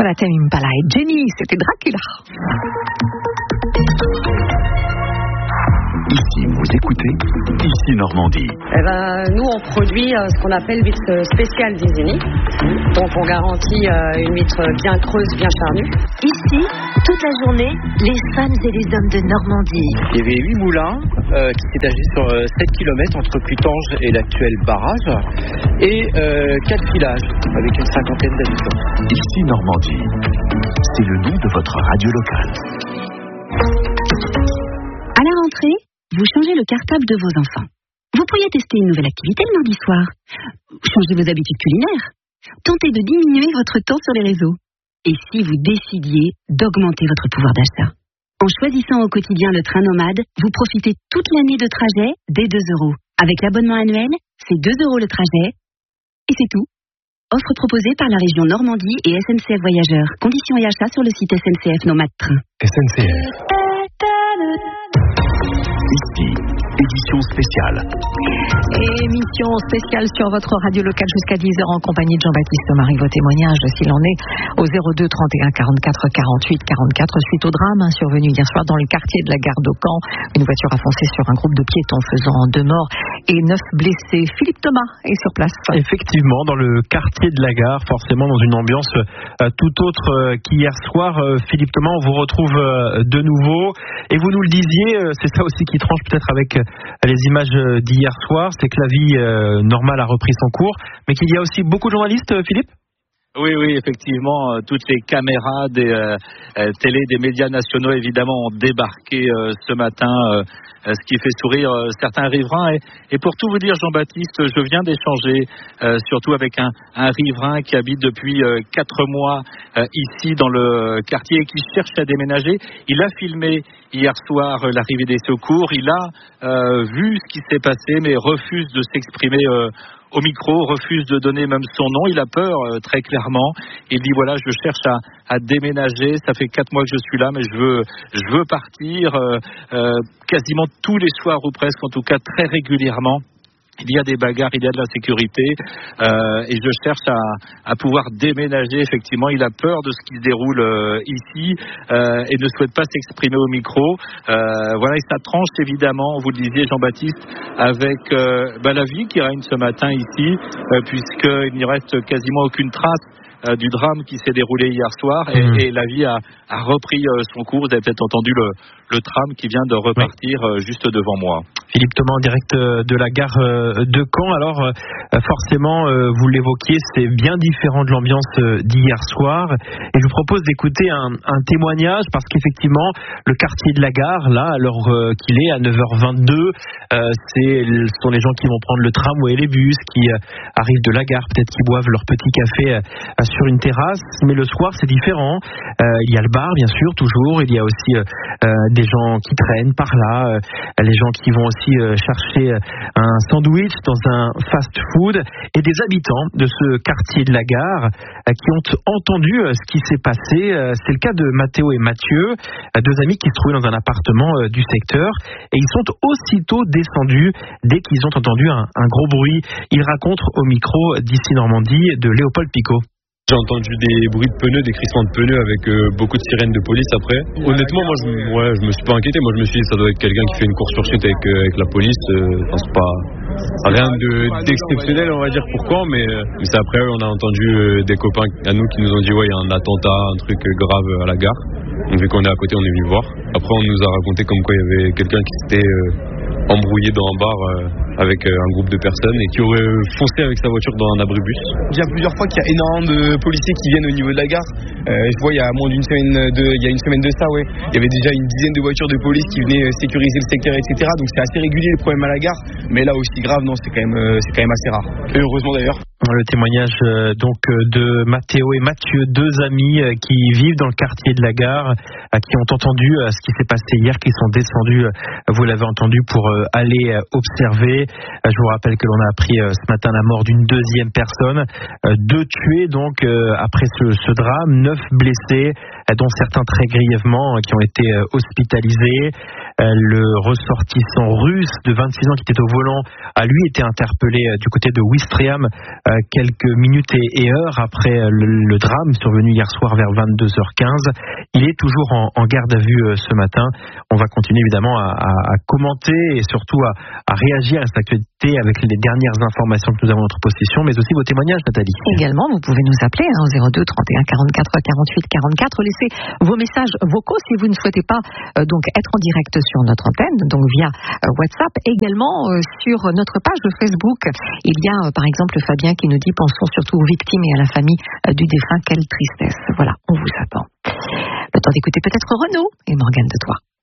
la Tame Impala et Jenny, c'était Dracula. Ici, vous écoutez Ici Normandie. Nous, on produit ce qu'on appelle vitre spéciale d'Isigny. Donc, on garantit une vitre bien creuse, bien charnue. Ici, toute la journée, les femmes et les hommes de Normandie. Il y avait 8 moulins qui s'étageaient sur 7 km entre Putange et l'actuel barrage et 4 villages avec une cinquantaine d'habitants. Ici Normandie, c'est le nom de votre radio locale. À la rentrée, vous changez le cartable de vos enfants. Vous pourriez tester une nouvelle activité le mardi soir. Changez vos habitudes culinaires. Tentez de diminuer votre temps sur les réseaux. Et si vous décidiez d'augmenter votre pouvoir d'achat? En choisissant au quotidien le train nomade, vous profitez toute l'année de trajet dès 2 €. Avec l'abonnement annuel, c'est 2 € le trajet. Et c'est tout. Offre proposée par la région Normandie et SNCF Voyageurs. Conditions et achats sur le site SNCF Nomade Train. SNCF. Ici, édition spéciale. Émission spéciale sur votre radio locale jusqu'à 10h en compagnie de Jean-Baptiste Marie. Vos témoignages, s'il en est, au 02 31 44 48 44 suite au drame survenu hier soir dans le quartier de la gare d'Aucamp. Une voiture a foncé sur un groupe de piétons faisant 2 morts et 9 blessés. Philippe Thomas est sur place. Effectivement, dans le quartier de la gare, forcément dans une ambiance tout autre qu'hier soir. Philippe Thomas, on vous retrouve de nouveau. Et vous nous le disiez, c'est ça aussi qui tranche peut-être avec les images d'hier soir, c'est que la vie normale a repris son cours, mais qu'il y a aussi beaucoup de journalistes, Philippe ? Oui, effectivement, toutes les caméras des télé, des médias nationaux, évidemment, ont débarqué ce matin, ce qui fait sourire certains riverains. Et pour tout vous dire, Jean-Baptiste, je viens d'échanger, surtout avec un riverain qui habite depuis 4 mois ici dans le quartier et qui cherche à déménager. Il a filmé hier soir l'arrivée des secours. Il a vu ce qui s'est passé, mais refuse de s'exprimer au micro, refuse de donner même son nom. Il a peur, très clairement. Il dit voilà, je cherche à déménager. Ça fait 4 mois que je suis là, mais je veux partir. Quasiment tous les soirs, ou presque, en tout cas très régulièrement. Il y a des bagarres, il y a de l'insécurité et je cherche à pouvoir déménager. Effectivement, il a peur de ce qui se déroule ici et ne souhaite pas s'exprimer au micro. Voilà, et ça tranche évidemment, vous le disiez Jean-Baptiste, avec la vie qui règne ce matin ici, puisqu'il n'y reste quasiment aucune trace du drame qui s'est déroulé hier soir et la vie a repris son cours. Vous avez peut-être entendu le tram qui vient de repartir juste devant moi. Philippe Thomas en direct de la gare de Caen. Alors forcément, vous l'évoquiez, c'est bien différent de l'ambiance d'hier soir. Et je vous propose d'écouter un témoignage parce qu'effectivement, le quartier de la gare, là, à l'heure qu'il est, à 9h22, ce sont les gens qui vont prendre le tramway et les bus, qui arrivent de la gare, peut-être qui boivent leur petit café sur une terrasse. Mais le soir, c'est différent. Il y a le bar, bien sûr, toujours. Il y a aussi des gens qui traînent par là, les gens qui vont aussi chercher un sandwich dans un fast-food et des habitants de ce quartier de la gare qui ont entendu ce qui s'est passé. C'est le cas de Mathéo et Mathieu, 2 amis qui se trouvaient dans un appartement du secteur et ils sont aussitôt descendus dès qu'ils ont entendu un gros bruit. Ils racontent au micro d'Ici Normandie de Léopold Picot. J'ai entendu des bruits de pneus, des crissements de pneus avec beaucoup de sirènes de police après. Honnêtement, moi je me suis pas inquiété. Moi je me suis dit ça doit être quelqu'un qui fait une course-poursuite avec la police. C'est pas rien d'exceptionnel, on va dire pourquoi, mais c'est après on a entendu des copains à nous qui nous ont dit ouais il y a un attentat, un truc grave à la gare. Donc vu qu'on est à côté, on est venu voir. Après on nous a raconté comme quoi il y avait quelqu'un qui s'était embrouillé dans un bar avec un groupe de personnes et qui aurait foncé avec sa voiture dans un abribus. Il y a plusieurs fois qu'il y a énormément de policiers qui viennent au niveau de la gare. Je vois il y a moins d'une semaine, il y a une semaine de ça, il y avait déjà une dizaine de voitures de police qui venaient sécuriser le secteur, etc. Donc c'est assez régulier le problème à la gare, mais là aussi grave, non, c'est quand même assez rare. Et heureusement d'ailleurs. Le témoignage donc de Mathéo et Mathieu, 2 amis qui vivent dans le quartier de la gare, qui ont entendu ce qui s'est passé hier, qui sont descendus, vous l'avez entendu, pour aller observer. Je vous rappelle que l'on a appris ce matin la mort d'une 2e personne, 2 tués donc après ce drame, 9 blessés, dont certains très grièvement qui ont été hospitalisés. Le ressortissant russe de 26 ans qui était au volant a lui été interpellé du côté de Ouistreham quelques minutes et heures après le drame survenu hier soir vers 22h15. Il est toujours en garde à vue ce matin. On va continuer évidemment à commenter et surtout à réagir à cette actualité avec les dernières informations que nous avons à notre possession, mais aussi vos témoignages, Nathalie. Également, vous pouvez nous appeler au 02 31 44 48 44. Laissez vos messages vocaux si vous ne souhaitez pas donc être en direct sur notre antenne, donc via WhatsApp. Également sur notre page de Facebook, il y a par exemple Fabien qui nous dit « Pensons surtout aux victimes et à la famille du défunt, quelle tristesse ». Voilà, on vous attend. Le temps d'écouter peut-être Renaud et Morgane de Toi.